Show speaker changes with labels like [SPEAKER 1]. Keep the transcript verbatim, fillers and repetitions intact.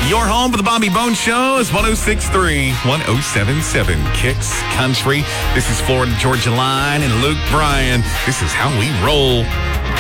[SPEAKER 1] Your home for the Bobby Bones Show is one oh six point three, one oh seven point seven Kicks Country. This is Florida Georgia Line and Luke Bryan. This is how we roll.